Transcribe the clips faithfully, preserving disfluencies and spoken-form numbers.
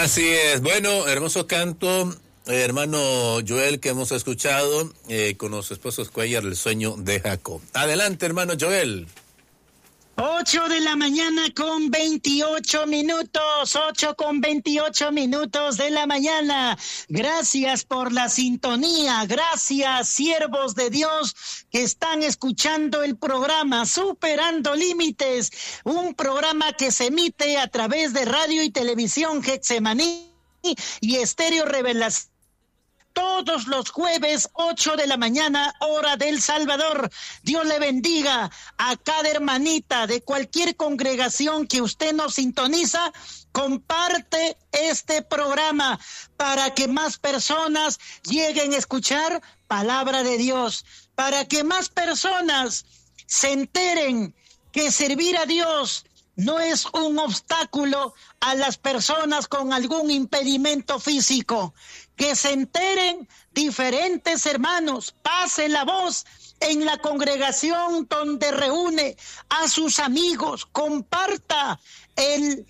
Así es. Bueno, hermoso canto, eh, hermano Joel, que hemos escuchado eh, con los esposos Cuellar, el sueño de Jacob. Adelante, hermano Joel. Ocho de la mañana con veintiocho minutos, ocho con veintiocho minutos de la mañana. Gracias por la sintonía, gracias siervos de Dios que están escuchando el programa Superando Límites, un programa que se emite a través de radio y televisión Getsemaní y Estéreo Revelación. Todos los jueves, ocho de la mañana, hora del Salvador. Dios le bendiga a cada hermanita de cualquier congregación que usted nos sintoniza. Comparte este programa para que más personas lleguen a escuchar palabra de Dios, para que más personas se enteren que servir a Dios no es un obstáculo a las personas con algún impedimento físico. Que se enteren diferentes hermanos, pase la voz en la congregación donde reúne a sus amigos, comparta el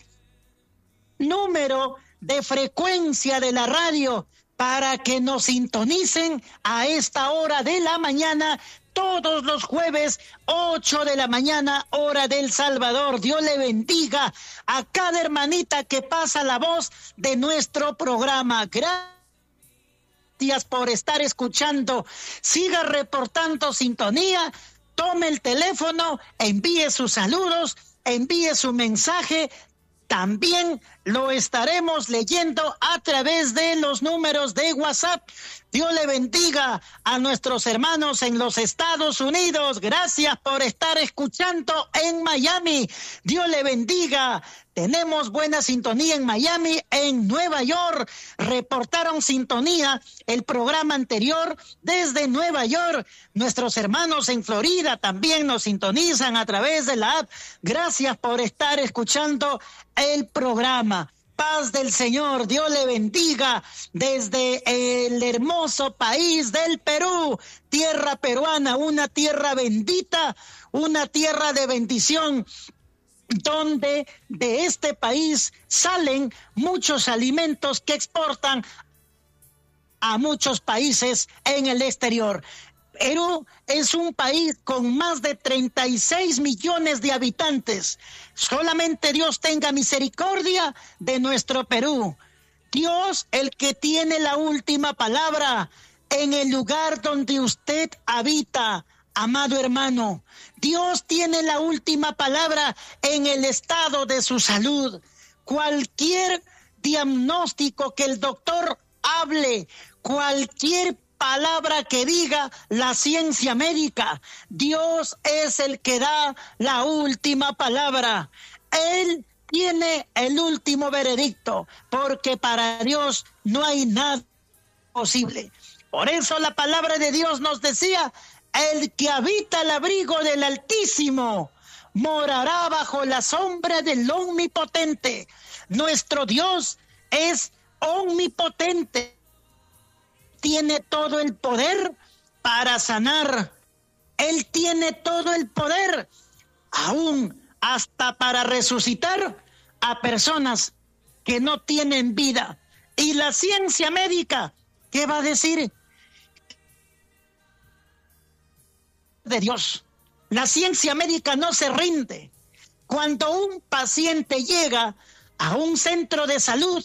número de frecuencia de la radio para que nos sintonicen a esta hora de la mañana, todos los jueves, ocho de la mañana, hora del Salvador. Dios le bendiga a cada hermanita que pasa la voz de nuestro programa. Gracias. Gracias por estar escuchando. Siga reportando sintonía. Tome el teléfono, envíe sus saludos, envíe su mensaje. También lo estaremos leyendo a través de los números de WhatsApp. Dios le bendiga a nuestros hermanos en los Estados Unidos. Gracias por estar escuchando en Miami. Dios le bendiga. Tenemos buena sintonía en Miami, en Nueva York. Reportaron sintonía el programa anterior desde Nueva York. Nuestros hermanos en Florida también nos sintonizan a través de la app. Gracias por estar escuchando el programa. Paz del Señor, Dios le bendiga desde el hermoso país del Perú, tierra peruana, una tierra bendita, una tierra de bendición, donde de este país salen muchos alimentos que exportan a muchos países en el exterior. Perú es un país con más de treinta y seis millones de habitantes. Solamente Dios tenga misericordia de nuestro Perú. Dios, el que tiene la última palabra en el lugar donde usted habita, amado hermano. Dios tiene la última palabra en el estado de su salud. Cualquier diagnóstico que el doctor hable, cualquier palabra que diga la ciencia médica, Dios es el que da la última palabra. Él tiene el último veredicto, porque para Dios no hay nada posible. Por eso la palabra de Dios nos decía: el que habita el abrigo del Altísimo morará bajo la sombra del Omnipotente. Nuestro Dios es omnipotente. Tiene todo el poder para sanar. Él tiene todo el poder, aún hasta para resucitar a personas que no tienen vida. Y la ciencia médica, ¿qué va a decir de Dios? La ciencia médica no se rinde. Cuando un paciente llega a un centro de salud,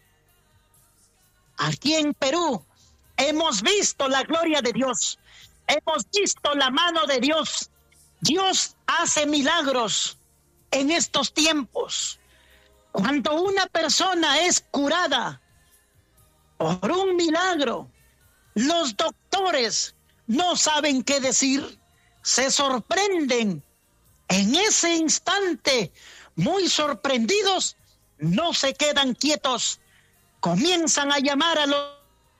aquí en Perú, hemos visto la gloria de Dios, hemos visto la mano de Dios. Dios hace milagros en estos tiempos. Cuando una persona es curada por un milagro, los doctores no saben qué decir, se sorprenden. En ese instante, muy sorprendidos, no se quedan quietos, comienzan a llamar a los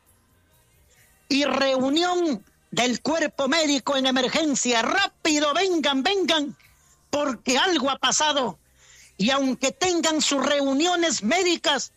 y reunión del cuerpo médico en emergencia. Rápido, vengan, vengan, porque algo ha pasado. Y aunque tengan sus reuniones médicas,